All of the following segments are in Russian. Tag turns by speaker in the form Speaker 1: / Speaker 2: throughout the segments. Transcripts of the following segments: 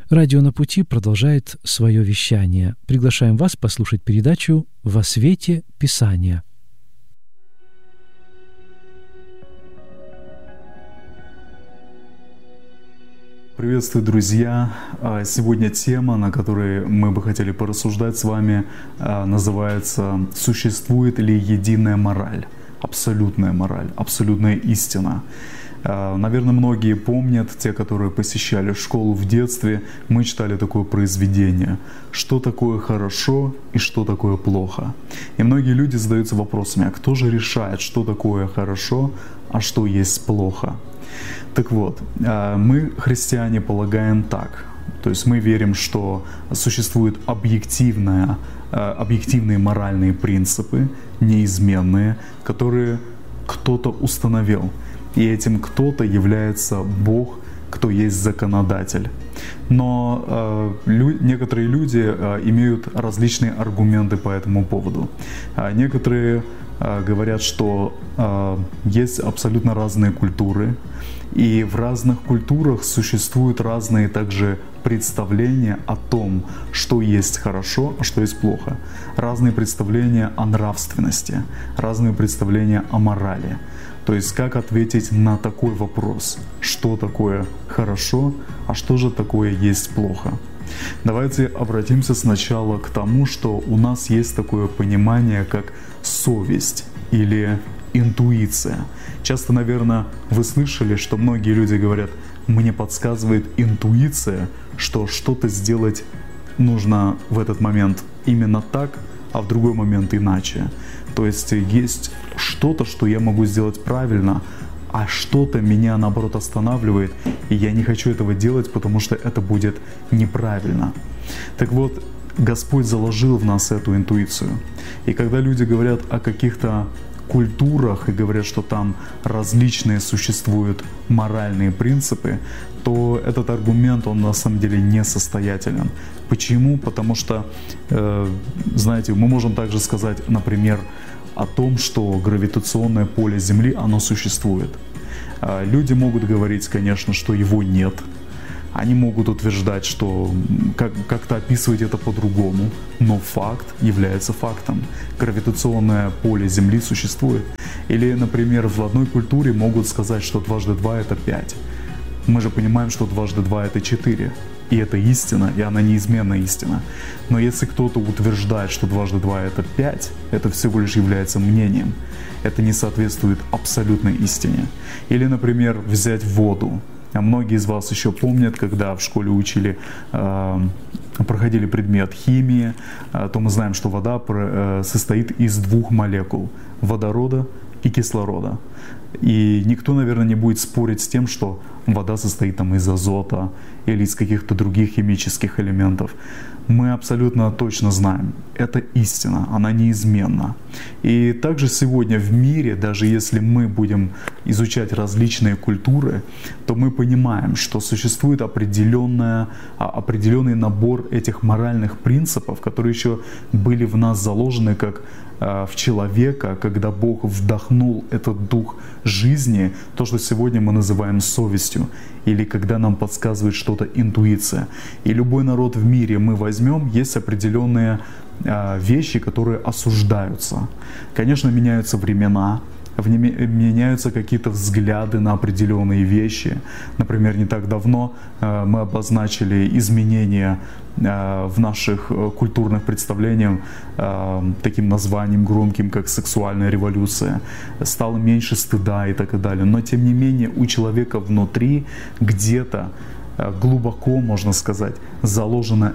Speaker 1: Радио «На пути» продолжает свое вещание. Приглашаем вас послушать передачу «Во свете Писания».
Speaker 2: Приветствую, друзья! Сегодня тема, на которой мы бы хотели порассуждать с вами, называется «Существует ли единая мораль?» Абсолютная мораль, абсолютная истина. Наверное, многие помнят, те, которые посещали школу в детстве, мы читали такое произведение «Что такое хорошо и что такое плохо?». И многие люди задаются вопросами, а кто же решает, что такое хорошо, а что есть плохо? Так вот, мы, христиане, полагаем так. То есть мы верим, что существуют объективные моральные принципы, неизменные, которые кто-то установил. И этим кто-то является Бог, кто есть законодатель. Но некоторые люди имеют различные аргументы по этому поводу. Некоторые говорят, что есть абсолютно разные культуры, и в разных культурах существуют разные также представления о том, что есть хорошо, а что есть плохо. Разные представления о нравственности, разные представления о морали. То есть как ответить на такой вопрос, что такое хорошо, а что же такое есть плохо. Давайте обратимся сначала к тому, что у нас есть такое понимание, как совесть или интуиция. Часто, наверное, вы слышали, что многие люди говорят, мне подсказывает интуиция, что что-то сделать нужно в этот момент именно так, а в другой момент иначе. То есть есть что-то, что я могу сделать правильно, а что-то меня, наоборот, останавливает, и я не хочу этого делать, потому что это будет неправильно. Так вот, Господь заложил в нас эту интуицию. И когда люди говорят о каких-то культурах и говорят, что там различные существуют моральные принципы, то этот аргумент, он на самом деле несостоятелен. Почему? Потому что, знаете, мы можем также сказать, например, о том, что гравитационное поле Земли, оно существует. Люди могут говорить, конечно, что его нет. Они могут утверждать, что как-то описывать это по-другому, но факт является фактом. Гравитационное поле Земли существует. Или, например, в одной культуре могут сказать, что 2 × 2 это 5. Мы же понимаем, что 2 × 2 это 4. И это истина, и она неизменная истина. Но если кто-то утверждает, что 2 × 2 это 5, это всего лишь является мнением. Это не соответствует абсолютной истине. Или, например, взять воду. А многие из вас еще помнят, когда в школе учили, проходили предмет химии, то мы знаем, что вода состоит из 2 молекул – водорода и кислорода. И никто, наверное, не будет спорить с тем, что вода состоит там из азота или из каких-то других химических элементов. Мы абсолютно точно знаем, это истина, она неизменна. И также сегодня в мире, даже если мы будем изучать различные культуры, то мы понимаем, что существует определенный набор этих моральных принципов, которые еще были в нас заложены как в человека, когда Бог вдохнул этот дух жизни, то, что сегодня мы называем совестью, или когда нам подсказывает что-то интуиция. И любой народ в мире мы возьмем, есть определенные вещи, которые осуждаются. Конечно, меняются времена, меняются какие-то взгляды на определенные вещи. Например, не так давно мы обозначили изменения в наших культурных представлениях таким названием громким, как «сексуальная революция». Стало меньше стыда и так далее. Но тем не менее у человека внутри где-то глубоко, можно сказать, заложено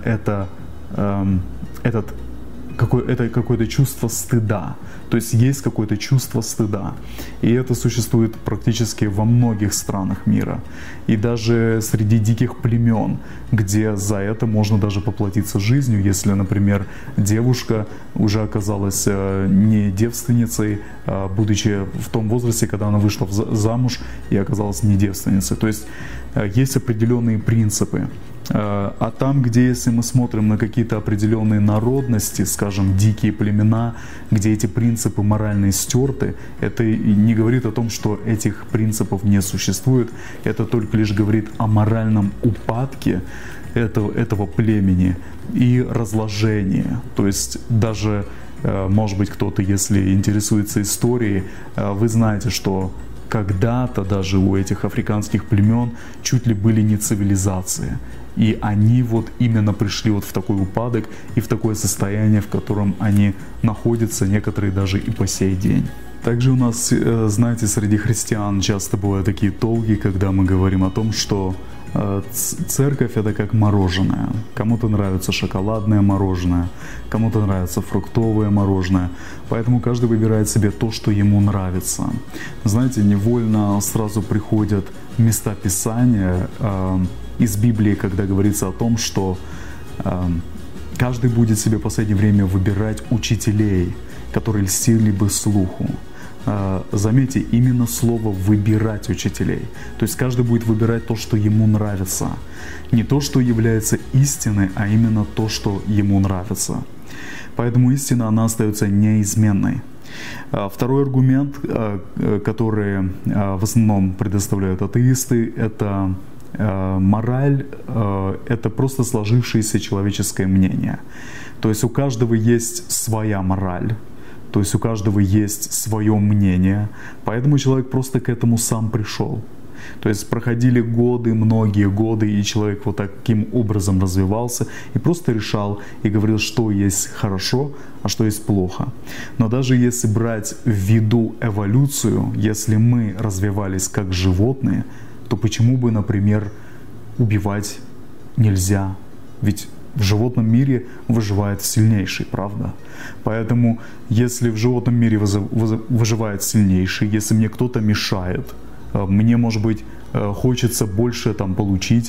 Speaker 2: какое-то чувство стыда. То есть есть какое-то чувство стыда. И это существует практически во многих странах мира. И даже среди диких племен, где за это можно даже поплатиться жизнью, если, например, девушка уже оказалась не девственницей, будучи в том возрасте, когда она вышла замуж и оказалась не девственницей. То есть есть определенные принципы. А там, где, если мы смотрим на какие-то определенные народности, скажем, дикие племена, где эти принципы моральные стерты, это не говорит о том, что этих принципов не существует, это только лишь говорит о моральном упадке этого племени и разложении. То есть даже, может быть, кто-то, если интересуется историей, вы знаете, что когда-то даже у этих африканских племен чуть ли были не цивилизации. И они вот именно пришли вот в такой упадок и в такое состояние, в котором они находятся, некоторые даже и по сей день. Также у нас, знаете, среди христиан часто бывают такие толки, когда мы говорим о том, что церковь — это как мороженое. Кому-то нравится шоколадное мороженое, кому-то нравится фруктовое мороженое. Поэтому каждый выбирает себе то, что ему нравится. Знаете, невольно сразу приходят места Писания из Библии, когда говорится о том, что каждый будет себе в последнее время выбирать учителей, которые льстили бы слуху. Заметьте, именно слово «выбирать учителей». То есть каждый будет выбирать то, что ему нравится. Не то, что является истиной, а именно то, что ему нравится. Поэтому истина, она остается неизменной. Второй аргумент, который в основном предоставляют атеисты, это мораль — это просто сложившееся человеческое мнение. То есть у каждого есть своя мораль. То есть у каждого есть свое мнение, поэтому человек просто к этому сам пришел. То есть проходили годы, многие годы, и человек вот таким образом развивался и просто решал и говорил, что есть хорошо, а что есть плохо. Но даже если брать в виду эволюцию, если мы развивались как животные, то почему бы, например, убивать нельзя? Ведь в животном мире выживает сильнейший, правда? Поэтому, если в животном мире выживает сильнейший, если мне кто-то мешает, мне, может быть, хочется больше получить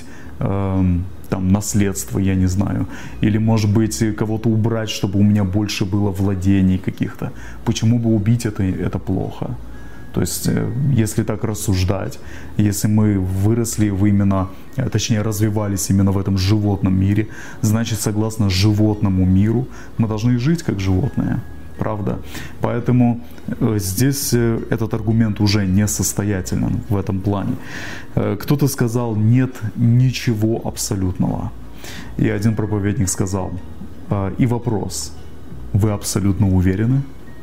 Speaker 2: наследство, я не знаю, или, может быть, кого-то убрать, чтобы у меня больше было владений каких-то. Почему бы убить это плохо? То есть, если так рассуждать, если мы выросли точнее развивались именно в этом животном мире, значит, согласно животному миру, мы должны жить как животные, правда? Поэтому здесь этот аргумент уже несостоятелен в этом плане. Кто-то сказал, нет ничего абсолютного. И один проповедник сказал, и вопрос, вы абсолютно уверены?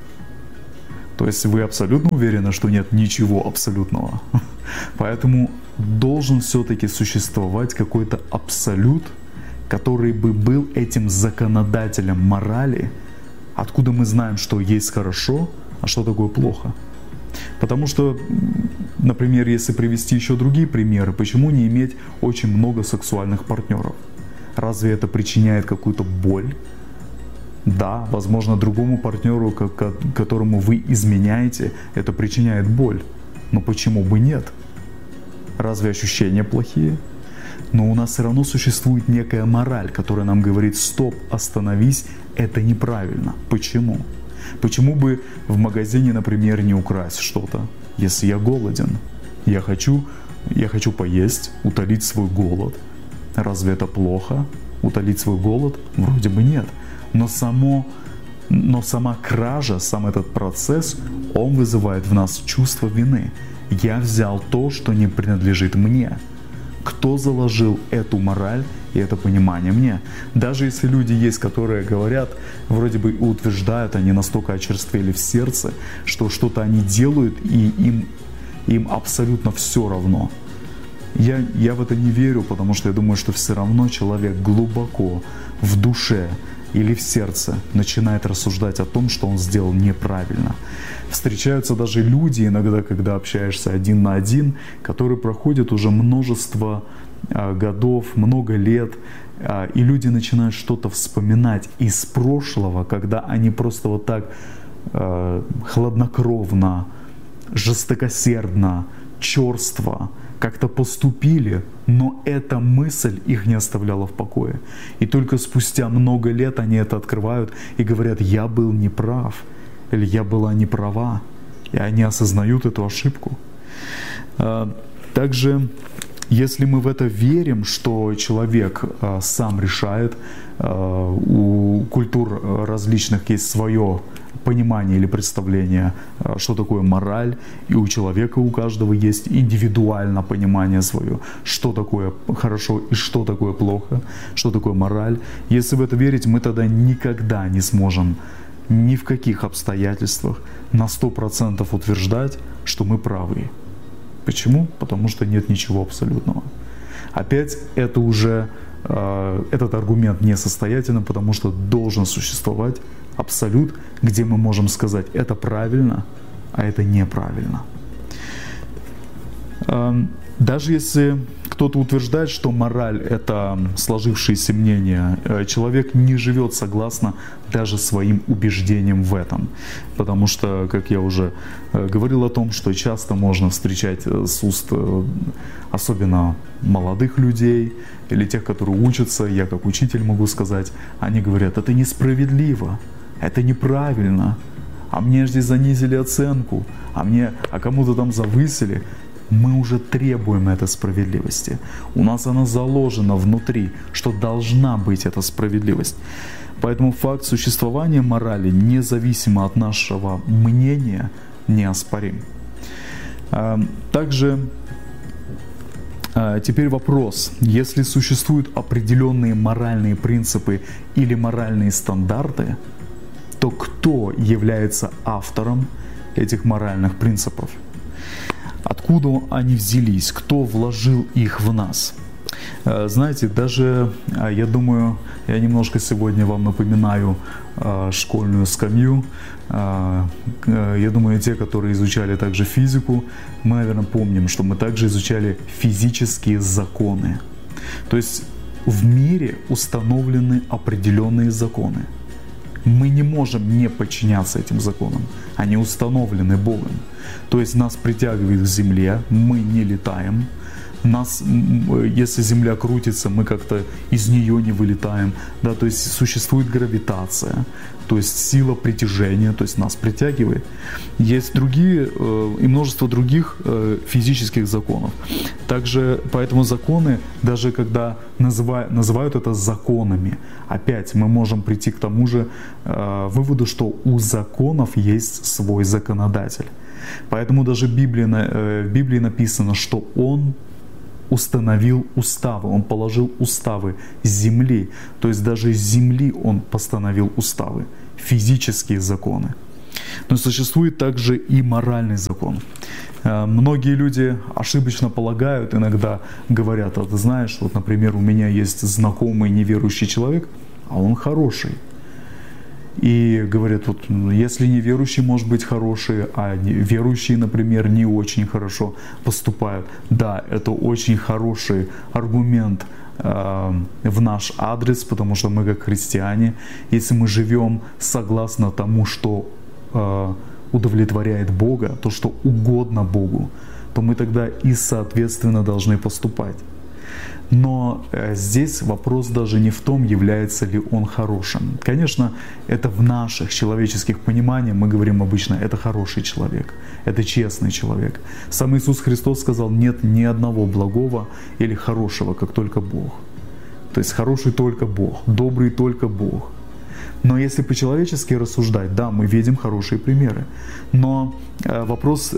Speaker 2: То есть вы абсолютно уверены, что нет ничего абсолютного? Поэтому должен все-таки существовать какой-то абсолют, который бы был этим законодателем морали, откуда мы знаем, что есть хорошо, а что такое плохо. Потому что, например, если привести еще другие примеры, почему не иметь очень много сексуальных партнеров? Разве это причиняет какую-то боль? Да, возможно, другому партнеру, которому вы изменяете, это причиняет боль. Но почему бы нет? Разве ощущения плохие? Но у нас все равно существует некая мораль, которая нам говорит: стоп, остановись, это неправильно. Почему? Почему бы в магазине, например, не украсть что-то, если я голоден? Я хочу поесть, утолить свой голод. Разве это плохо? Утолить свой голод? Вроде бы нет. Но сама кража, сам этот процесс, он вызывает в нас чувство вины. Я взял то, что не принадлежит мне. Кто заложил эту мораль и это понимание мне? Даже если люди есть, которые говорят, вроде бы утверждают, они настолько очерствели в сердце, что что-то они делают, и им абсолютно все равно. Я в это не верю, потому что я думаю, что все равно человек глубоко в душе или в сердце начинает рассуждать о том, что он сделал неправильно. Встречаются даже люди иногда, когда общаешься один на один, которые проходят уже множество годов, много лет, и люди начинают что-то вспоминать из прошлого, когда они просто вот так хладнокровно, жестокосердно, черство как-то поступили, но эта мысль их не оставляла в покое. И только спустя много лет они это открывают и говорят: я был неправ, или я была неправа. И они осознают эту ошибку. Также Если мы в это верим, что человек сам решает, у культур различных есть свое понимание или представление, что такое мораль, и у человека, у каждого есть индивидуальное понимание свое, что такое хорошо и что такое плохо, что такое мораль. Если в это верить, мы тогда никогда не сможем ни в каких обстоятельствах на 100% утверждать, что мы правы. Почему? Потому что нет ничего абсолютного. Опять это уже этот аргумент несостоятельный, потому что должен существовать абсолют, где мы можем сказать, это правильно, а это неправильно. Даже если кто-то утверждает, что мораль — это сложившееся мнение, человек не живет согласно даже своим убеждениям в этом. Потому что, как я уже говорил о том, что часто можно встречать с уст особенно молодых людей или тех, которые учатся, я как учитель могу сказать, они говорят, это несправедливо, это неправильно, а мне здесь занизили оценку, а кому-то там завысили. Мы уже требуем этой справедливости. У нас она заложена внутри, что должна быть эта справедливость. Поэтому факт существования морали, независимо от нашего мнения, неоспорим. Также теперь вопрос. Если существуют определенные моральные принципы или моральные стандарты, то кто является автором этих моральных принципов? Откуда они взялись? Кто вложил их в нас? Знаете, даже, я думаю, я немножко сегодня вам напоминаю школьную скамью. Я думаю, те, которые изучали также физику, мы, наверное, помним, что мы также изучали физические законы. То есть в мире установлены определенные законы. Мы не можем не подчиняться этим законам. Они установлены Богом. То есть нас притягивает к земле, мы не летаем. Если Земля крутится, мы как-то из нее не вылетаем. Да, то есть существует гравитация, то есть сила притяжения, то есть нас притягивает. Есть другие и множество других физических законов. Также поэтому законы, даже когда называют это законами, опять мы можем прийти к тому же выводу, что у законов есть свой законодатель. Поэтому даже в Библии написано, что Он установил уставы, Он положил уставы с земли. То есть даже с земли Он постановил уставы, физические законы. Но существует также и моральный закон. Многие люди ошибочно полагают, иногда говорят, а ты знаешь, вот, например, у меня есть знакомый неверующий человек, а он хороший. И говорят, вот если неверующий может быть хороший, а верующие, например, не очень хорошо поступают. Да, это очень хороший аргумент в наш адрес, потому что мы как христиане, если мы живем согласно тому, что удовлетворяет Бога, то, что угодно Богу, то мы тогда и соответственно должны поступать. Но здесь вопрос даже не в том, является ли он хорошим. Конечно, это в наших человеческих пониманиях мы говорим обычно, это хороший человек, это честный человек. Сам Иисус Христос сказал, нет ни одного благого или хорошего, как только Бог. То есть хороший только Бог, добрый только Бог. Но если по-человечески рассуждать, да, мы видим хорошие примеры. Но вопрос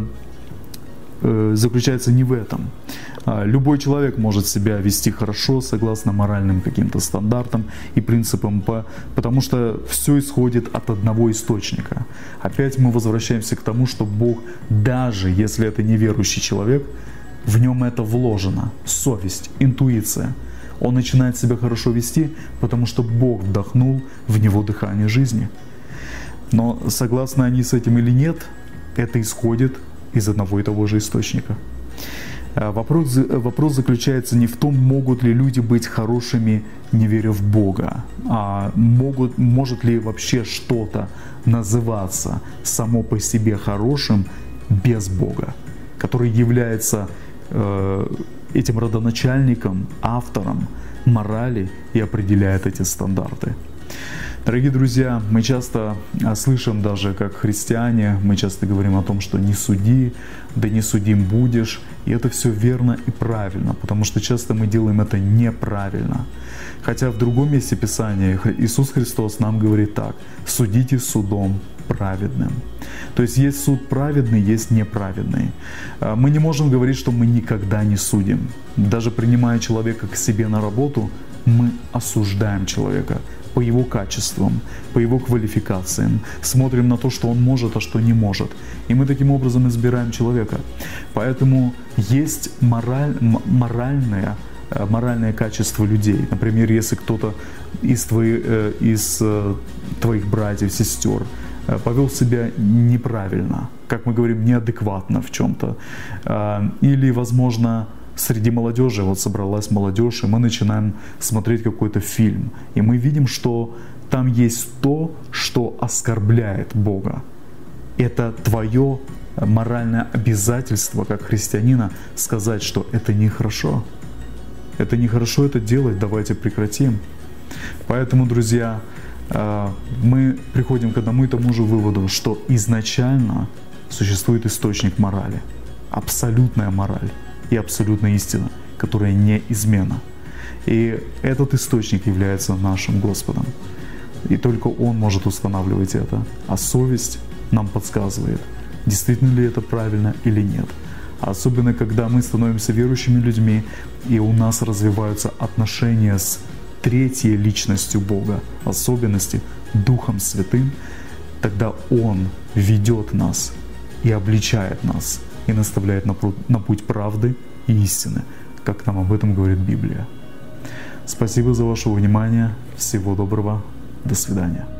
Speaker 2: заключается не в этом. Любой человек может себя вести хорошо, согласно моральным каким-то стандартам и принципам, потому что все исходит от одного источника. Опять мы возвращаемся к тому, что Бог, даже если это неверующий человек, в нем это вложено, совесть, интуиция. Он начинает себя хорошо вести, потому что Бог вдохнул в него дыхание жизни. Но согласны они с этим или нет, это исходит из одного и того же источника. Вопрос заключается не в том, могут ли люди быть хорошими, не веря в Бога, а может ли вообще что-то называться само по себе хорошим без Бога, который является этим родоначальником, автором морали и определяет эти стандарты. Дорогие друзья, мы часто слышим даже как христиане, мы часто говорим о том, что не суди, да не судим будешь. И это все верно и правильно, потому что часто мы делаем это неправильно. Хотя в другом месте Писания Иисус Христос нам говорит так: судите судом праведным. То есть суд праведный, есть неправедный. Мы не можем говорить, что мы никогда не судим. Даже принимая человека к себе на работу, мы осуждаем человека по его качествам, по его квалификациям, смотрим на то, что он может, а что не может. И мы таким образом избираем человека. Поэтому есть моральное качество людей. Например, если кто-то из твоих братьев, сестер повел себя неправильно, как мы говорим, неадекватно в чем-то, или, возможно, среди молодежи, вот собралась молодежь, и мы начинаем смотреть какой-то фильм, и мы видим, что там есть то, что оскорбляет Бога. Это твое моральное обязательство, как христианина, сказать, что это нехорошо. Это нехорошо это делать, давайте прекратим. Поэтому, друзья, мы приходим к одному и тому же выводу, что изначально существует источник морали, абсолютная мораль и абсолютная истина, которая неизменна. И этот источник является нашим Господом. И только Он может устанавливать это. А совесть нам подсказывает, действительно ли это правильно или нет. Особенно, когда мы становимся верующими людьми, и у нас развиваются отношения с третьей личностью Бога, в особенности Духом Святым, тогда Он ведет нас и обличает нас, и наставляет на путь правды и истины, как нам об этом говорит Библия. Спасибо за ваше внимание. Всего доброго. До свидания.